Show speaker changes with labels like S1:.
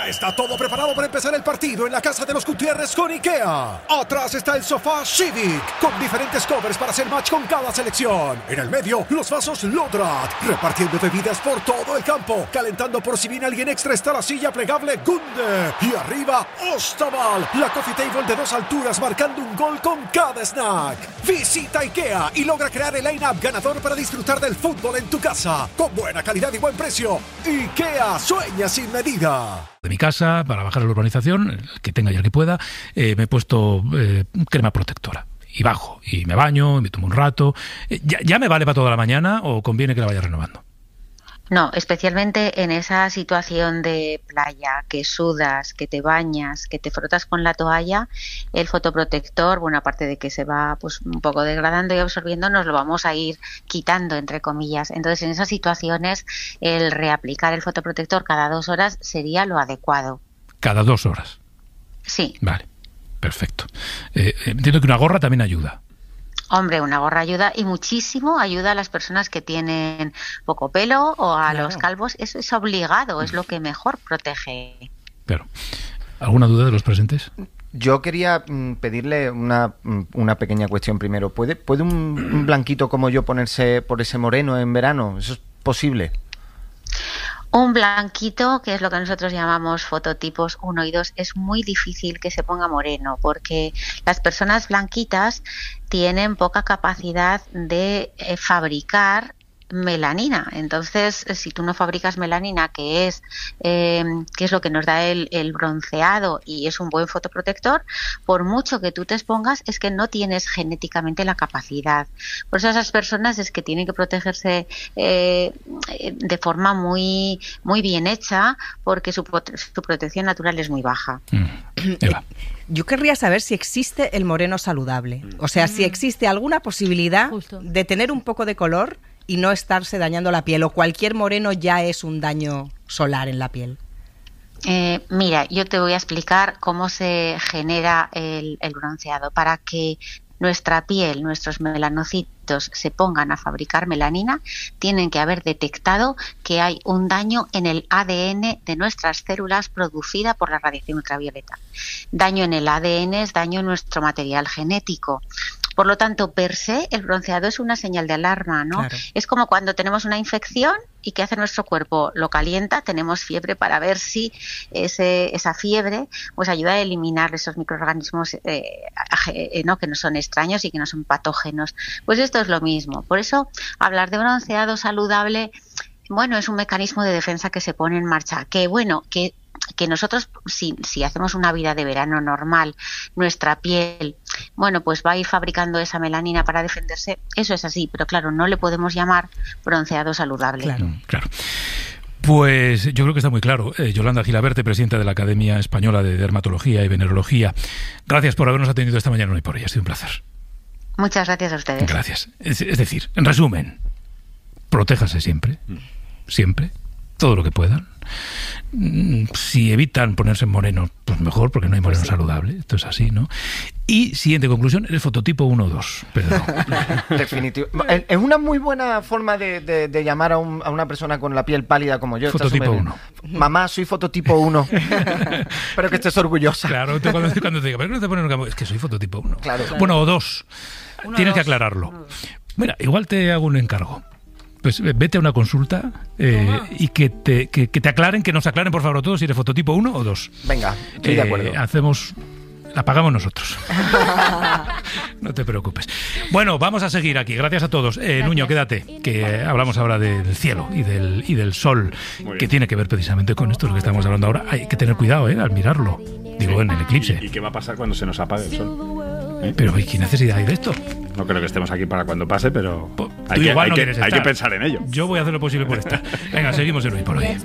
S1: Ya está todo preparado para empezar el partido en la casa de los Gutiérrez con IKEA. Atrás está el sofá Civic, con diferentes covers para hacer match con cada selección. En el medio, los vasos Lodrat, repartiendo bebidas por todo el campo. Calentando por si viene alguien extra está la silla plegable Gunde. Y arriba, Ostaval, la coffee table de 2 alturas marcando un gol con cada snack. Visita IKEA y logra crear el line-up ganador para disfrutar del fútbol en tu casa. Con buena calidad y buen precio. IKEA, sueña sin medida.
S2: De mi casa, para bajar a la urbanización, el que tenga y el que pueda, me he puesto crema protectora. Y bajo, y me baño, y me tomo un rato. ¿Ya me vale para toda la mañana o conviene que la vaya renovando?
S3: No, especialmente en esa situación de playa, que sudas, que te bañas, que te frotas con la toalla, el fotoprotector, bueno, aparte de que se va pues un poco degradando y absorbiendo, nos lo vamos a ir quitando, entre comillas. Entonces, en esas situaciones, el reaplicar el fotoprotector cada 2 horas sería lo adecuado.
S2: ¿Cada 2 horas?
S3: Sí.
S2: Vale, perfecto. Entiendo que una gorra también ayuda.
S3: Hombre, una gorra ayuda y muchísimo ayuda a las personas que tienen poco pelo o a los calvos. Eso es obligado, es lo que mejor protege.
S2: Claro. ¿Alguna duda de los presentes?
S4: Yo quería pedirle una pequeña cuestión primero. ¿Puede un blanquito como yo ponerse por ese moreno en verano? ¿Eso es posible?
S3: Un blanquito, que es lo que nosotros llamamos fototipos 1 y 2, es muy difícil que se ponga moreno porque las personas blanquitas tienen poca capacidad de fabricar melanina. Entonces, si tú no fabricas melanina, que es lo que nos da el bronceado y es un buen fotoprotector, por mucho que tú te expongas, es que no tienes genéticamente la capacidad. Por eso esas personas es que tienen que protegerse de forma muy, muy bien hecha, porque su protección natural es muy baja.
S2: Eva.
S5: Yo querría saber si existe el moreno saludable. O sea, si existe alguna posibilidad de tener un poco de color y no estarse dañando la piel, o cualquier moreno ya es un daño solar en la piel.
S3: Mira, yo te voy a explicar cómo se genera el bronceado. Para que nuestra piel, nuestros melanocitos se pongan a fabricar melanina, tienen que haber detectado que hay un daño en el ADN de nuestras células producida por la radiación ultravioleta. Daño en el ADN es daño en nuestro material genético. Por lo tanto, per se, el bronceado es una señal de alarma, ¿no?
S5: Claro.
S3: Es como cuando tenemos una infección y ¿qué hace nuestro cuerpo? Lo calienta, tenemos fiebre para ver si esa fiebre pues ayuda a eliminar esos microorganismos ¿no? que no son extraños y que no son patógenos. Pues esto es lo mismo. Por eso, hablar de bronceado saludable, bueno, es un mecanismo de defensa que se pone en marcha. Que nosotros, si hacemos una vida de verano normal, nuestra piel, bueno, pues va a ir fabricando esa melanina para defenderse. Eso es así, pero claro, no le podemos llamar bronceado saludable.
S2: Claro. Pues yo creo que está muy claro. Yolanda Gilaberte, presidenta de la Academia Española de Dermatología y Venerología, gracias por habernos atendido esta mañana en Hoy por Hoy. Ha sido un placer.
S3: Muchas gracias a ustedes.
S2: Gracias. Es decir, en resumen, protéjase siempre, todo lo que puedan. Si evitan ponerse moreno, pues mejor, porque no hay moreno saludable. Esto es así, ¿no? Y siguiente conclusión, eres fototipo 1 o 2, Pedro.
S4: Definitivo. Es una muy buena forma de llamar a una persona con la piel pálida como yo.
S2: Fototipo 1.
S4: Mamá, soy fototipo 1. Espero que estés orgullosa.
S2: Claro, cuando te diga, pero no te ponen un campo, es que soy fototipo 1.
S4: Claro.
S2: Bueno, o 2. Tienes que aclararlo. Mira, igual te hago un encargo. Pues vete a una consulta y que te aclaren, que nos aclaren por favor todos si eres fototipo 1 o 2.
S4: Venga, estoy de acuerdo.
S2: La pagamos nosotros. No te preocupes. Bueno, vamos a seguir aquí. Gracias a todos. Nuño, quédate, que hablamos ahora del cielo y del sol, que tiene que ver precisamente con esto de lo que estamos hablando ahora. Hay que tener cuidado al mirarlo. Digo, en el eclipse.
S6: ¿Y qué va a pasar cuando se nos apague el sol?
S2: Pero ¿qué necesidad hay de esto?
S6: No creo que estemos aquí para cuando pase, pero
S2: hay que pensar
S6: en ello.
S2: Yo voy a hacer lo posible por estar. Venga, seguimos en Hoy por Hoy.